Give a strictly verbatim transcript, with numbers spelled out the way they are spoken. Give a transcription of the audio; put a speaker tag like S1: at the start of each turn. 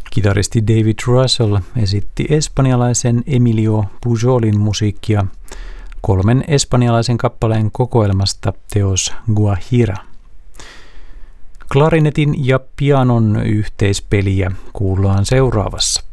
S1: Kitaristi David Russell esitti espanjalaisen Emilio Pujolin musiikkia kolmen espanjalaisen kappaleen kokoelmasta teos Guajira. Klarinetin ja pianon yhteispeliä kuullaan seuraavassa.